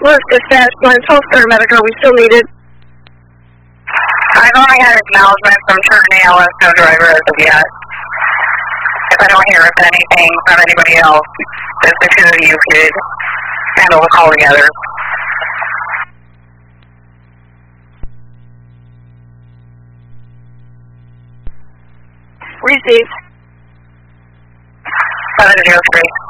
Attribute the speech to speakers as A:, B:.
A: Louis Dispatch, Glenn's Health Medical, we still need it.
B: I've only had acknowledgement from Turn ALS, no driver as of yet. If I don't hear of anything from anybody else, just the two of you could handle the call together.
A: Received.
B: 703.